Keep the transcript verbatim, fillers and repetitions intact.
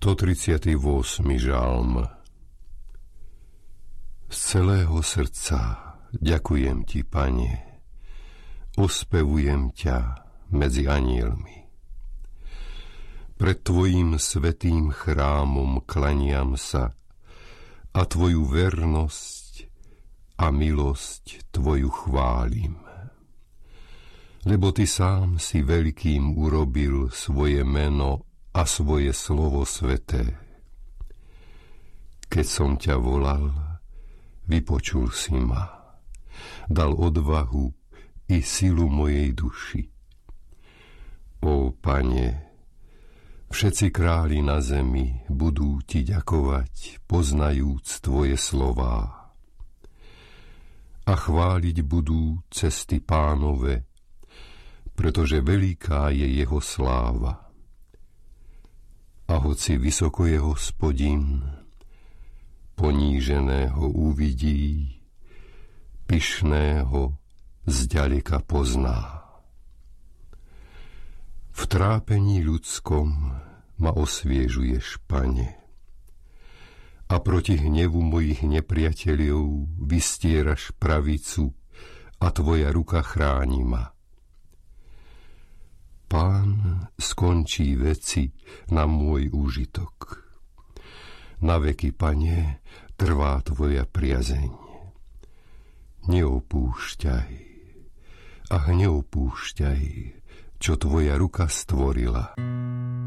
stotridsiaty ôsmy žalm. Z celého srdca ďakujem ti, Pane, ospevujem ťa medzi anielmi. Pred tvojím svätým chrámom klaniam sa a tvoju vernosť a milosť tvoju chválim. Lebo ty sám si veľkým urobil svoje meno a svoje slovo sväté. Keď som ťa volal, vypočul si ma, dal odvahu i silu mojej duši. Ó, Pane, všetci králi na zemi budú ti ďakovať, poznajúc tvoje slová. A chváliť budú cesty Pánove, pretože veľká je jeho sláva. A hoci vysoko je Hospodin, poníženého uvidí, pyšného zďaleka pozná. V trápení ľudskom ma osviežuješ, Pane, a proti hnevu mojich nepriateľov vystieraš pravicu a tvoja ruka chráni ma. Pán skončí veci na môj úžitok. Na veky, Pane, trvá tvoja priazeň. Neopúšťaj, ach neopúšťaj, čo tvoja ruka stvorila.